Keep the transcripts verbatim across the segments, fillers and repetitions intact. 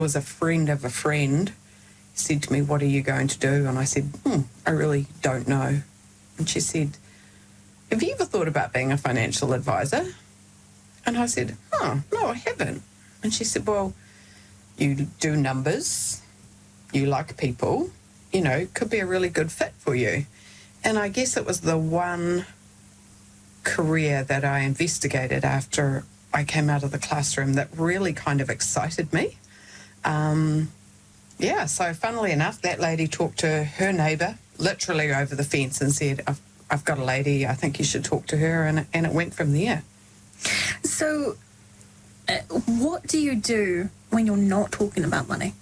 was a friend of a friend said to me, what are you going to do? And I said, hmm, I really don't know. And she said, have you ever thought about being a financial advisor? And I said, oh, no, I haven't. And she said, well, you do numbers, you like people, you know, could be a really good fit for you. And I guess it was the one career that I investigated after I came out of the classroom that really kind of excited me. Um, yeah, so funnily enough, that lady talked to her neighbour literally over the fence and said, I've, I've got a lady, I think you should talk to her, and, and it went from there. So uh, what do you do when you're not talking about money?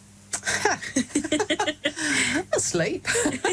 Sleep.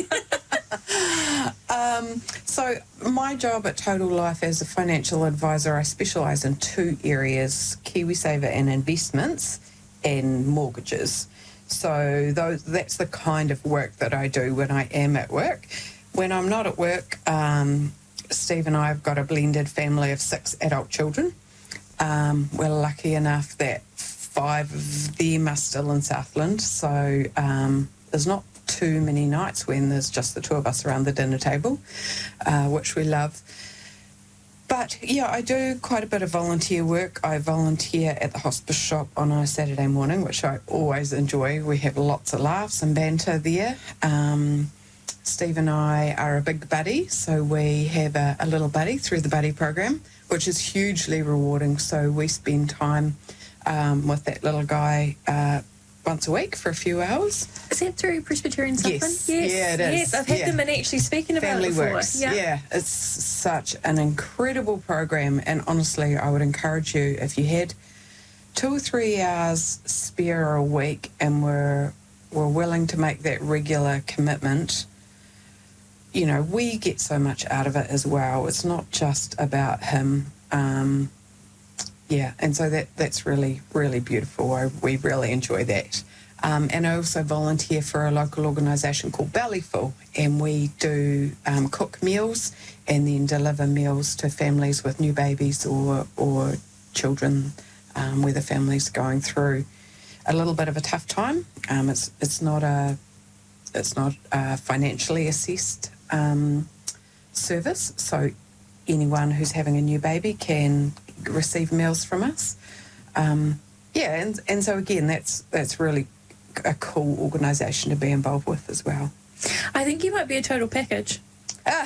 um, so my job at Total Life as a financial advisor, I specialise in two areas, KiwiSaver and investments and mortgages. So those, that's the kind of work that I do when I am at work. When I'm not at work, um, Steve and I have got a blended family of six adult children. Um, we're lucky enough that five of them are still in Southland, so um, there's not too many nights when there's just the two of us around the dinner table, uh, which we love. But, yeah, I do quite a bit of volunteer work. I volunteer at the hospice shop on a Saturday morning, which I always enjoy. We have lots of laughs and banter there. Um, Steve and I are a big buddy, so we have a, a little buddy through the buddy program, which is hugely rewarding. So we spend time um, with that little guy uh, once a week for a few hours. Is that through Presbyterian Southland? Yes. Yes. Yeah, it is. Yes, I've had yeah. them in actually speaking about Family it before. Works. Yeah. yeah, it's such an incredible program, and honestly, I would encourage you, if you had two or three hours spare a week and were were willing to make that regular commitment. You know, we get so much out of it as well. It's not just about him. Um, yeah, and so that that's really, really beautiful. I, we really enjoy that. Um, and I also volunteer for a local organisation called Bellyful, and we do um, cook meals and then deliver meals to families with new babies or or children um, where the family's going through a little bit of a tough time. Um, it's it's not a it's not a financially assessed um, service, so anyone who's having a new baby can receive meals from us. Um, yeah, and and so again, that's that's really a cool organisation to be involved with as well. I think you might be a total package. oh,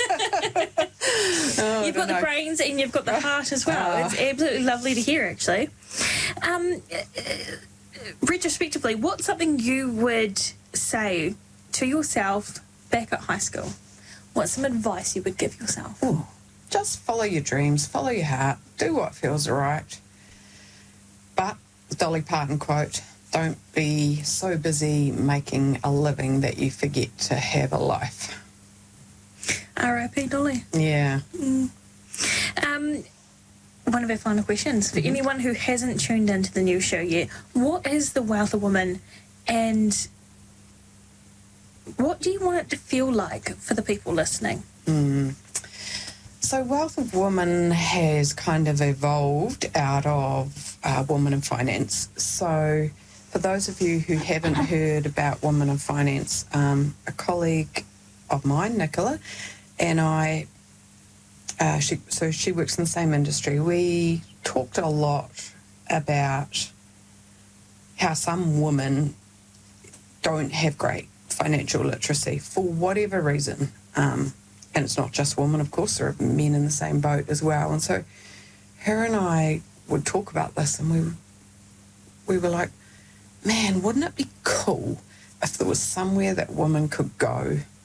you've got the know. brains and you've got the heart as well. Oh. It's absolutely lovely to hear, actually. Um, retrospectively, what's something you would say to yourself back at high school? What's some advice you would give yourself? Ooh, just follow your dreams, follow your heart, do what feels right. But, Dolly Parton quote, don't be so busy making a living that you forget to have a life. R I P Dolly. Yeah. Mm. Um, one of our final questions. For mm-hmm. anyone who hasn't tuned into the new show yet, what is The Wealth of Woman, and what do you want it to feel like for the people listening? Mm. So Wealth of Woman has kind of evolved out of uh, Women in Finance. So for those of you who haven't heard about Women in Finance, um, a colleague of mine, Nicola, and I, uh, she, so she works in the same industry, we talked a lot about how some women don't have great financial literacy for whatever reason. Um, and it's not just women, of course, there are men in the same boat as well. And so her and I would talk about this, and we we were like, man, wouldn't it be cool if there was somewhere that women could go